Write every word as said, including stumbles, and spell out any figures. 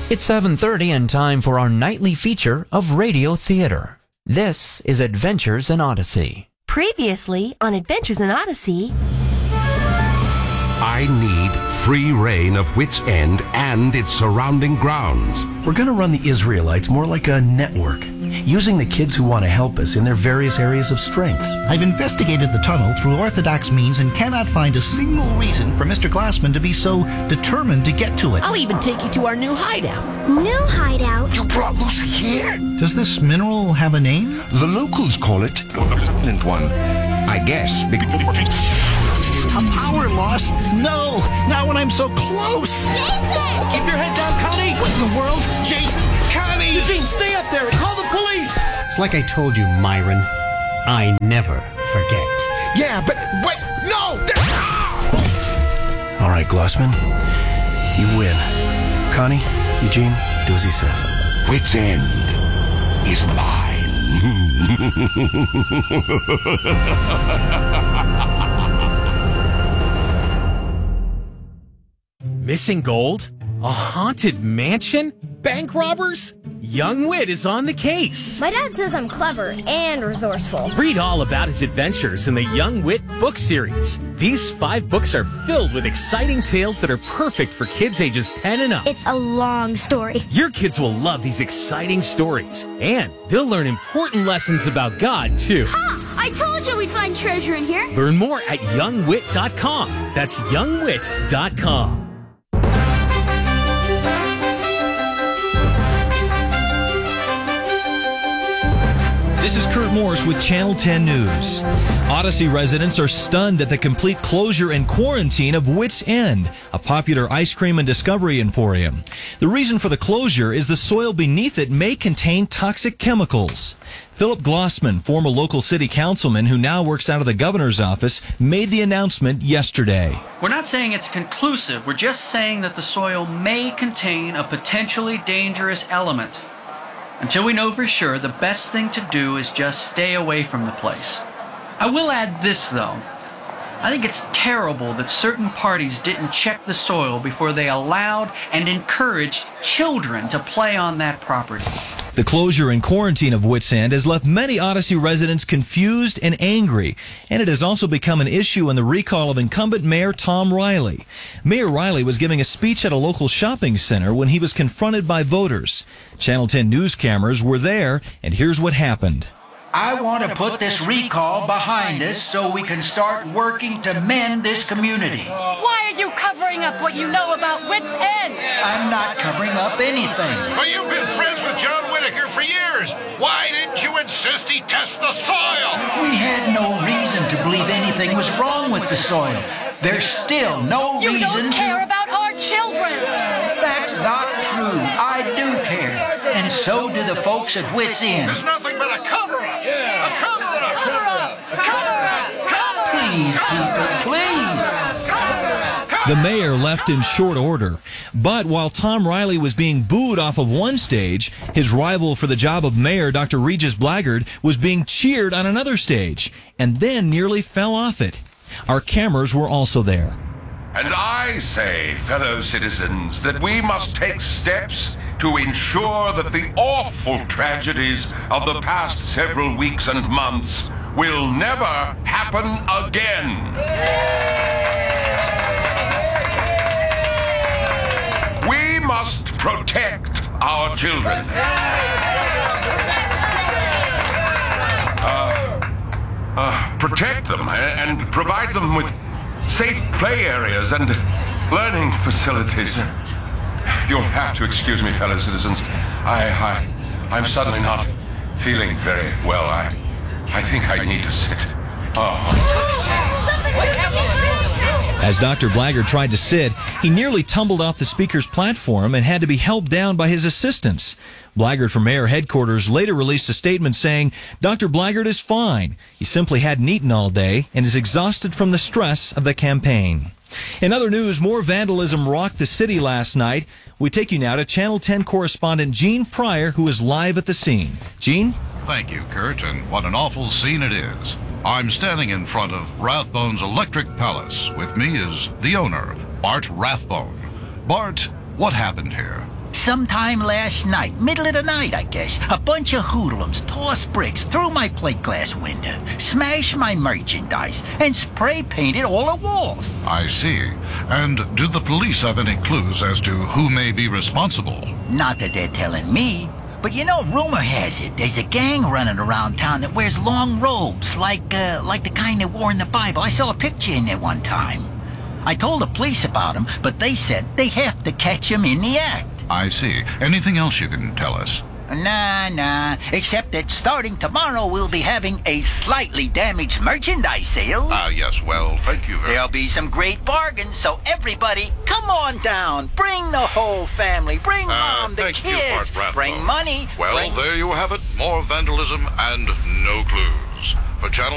It's seven thirty and time for our nightly feature of radio theater. This is Adventures in Odyssey. Previously on Adventures in Odyssey. I need free reign of Wits End and its surrounding grounds. We're going to run the Israelites more like a network, using the kids who want to help us in their various areas of strengths. I've investigated the tunnel through orthodox means and cannot find a single reason for Mister Glassman to be so determined to get to it. I'll even take you to our new hideout. New hideout? You brought Lucy here? Does this mineral have a name? The locals call it the one, I guess. A power loss? No, not when I'm so close. Jason! Keep your head down, Connie. What in the world? Jason, Connie! Eugene, stay up there and call the police. It's like I told you, Myron. I never forget. Yeah, but wait, no! All right, Glossman, you win. Connie, Eugene, do as he says. Wits End is mine. Missing gold? A haunted mansion? Bank robbers? Young Wit is on the case. My dad says I'm clever and resourceful. Read all about his adventures in the Young Wit book series. These five books are filled with exciting tales that are perfect for kids ages ten and up. It's a long story. Your kids will love these exciting stories, and they'll learn important lessons about God, too. Ha! I told you we'd find treasure in here. Learn more at young wit dot com. That's young wit dot com. This is Kurt Morse with Channel ten News. Odyssey residents are stunned at the complete closure and quarantine of Wits End, a popular ice cream and discovery emporium. The reason for the closure is the soil beneath it may contain toxic chemicals. Philip Glossman, former local city councilman who now works out of the governor's office, made the announcement yesterday. We're not saying it's conclusive. We're just saying that the soil may contain a potentially dangerous element. Until we know for sure, the best thing to do is just stay away from the place. I will add this, though. I think it's terrible that certain parties didn't check the soil before they allowed and encouraged children to play on that property. The closure and quarantine of Wits End has left many Odyssey residents confused and angry, and it has also become an issue in the recall of incumbent Mayor Tom Riley. Mayor Riley was giving a speech at a local shopping center when he was confronted by voters. Channel ten news cameras were there, and here's what happened. I want to put this recall behind us so we can start working to mend this community. Why are you covering up what you know about Wits End? I'm not covering up anything. Well, you've been friends with John Whitaker for years. Why didn't you insist he test the soil? We had no reason to believe anything was wrong with the soil. There's still no you reason to... You don't care about our children. That's not true. I do care. And so do the folks at Wits End. There's nothing but a cover-up. Yeah. A cover-up. Cover-up. Cover-up. Cover-up. Please, people, please. The mayor left in short order. But while Tom Riley was being booed off of one stage, his rival for the job of mayor, Doctor Regis Blaggard, was being cheered on another stage and then nearly fell off it. Our cameras were also there. And I say, fellow citizens, that we must take steps to ensure that the awful tragedies of the past several weeks and months will never happen again. We must protect our children. Uh, uh, protect them and provide them with safe play areas and learning facilities. You'll have to excuse me, fellow citizens. I, I, I'm suddenly not feeling very well. I, I think I need to sit. Oh. As Doctor Blaggard tried to sit, he nearly tumbled off the speaker's platform and had to be helped down by his assistants. Blaggard from mayor headquarters later released a statement saying Doctor Blaggard is fine. He simply hadn't eaten all day and is exhausted from the stress of the campaign. In other news, more vandalism rocked the city last night. We take you now to Channel ten correspondent Gene Pryor, who is live at the scene. Gene? Thank you, Kurt, and what an awful scene it is. I'm standing in front of Rathbone's Electric Palace. With me is the owner, Bart Rathbone. Bart, what happened here? Sometime last night, middle of the night, I guess, a bunch of hoodlums tossed bricks through my plate glass window, smashed my merchandise, and spray painted all the walls. I see. And do the police have any clues as to who may be responsible? Not that they're telling me. But you know, rumor has it, there's a gang running around town that wears long robes, like, uh, like the kind they wore in the Bible. I saw a picture in there one time. I told the police about them, but they said they have to catch him in the act. I see. Anything else you can tell us? Nah, nah. Except that starting tomorrow, we'll be having a slightly damaged merchandise sale. Ah, yes. Well, thank you very much. There'll be some great bargains, so everybody, come on down. Bring the whole family. Bring Uh, mom, the thank you, kids. Art Rathbone. Bring money. Well, bring... there you have it. More vandalism and no clues. For Channel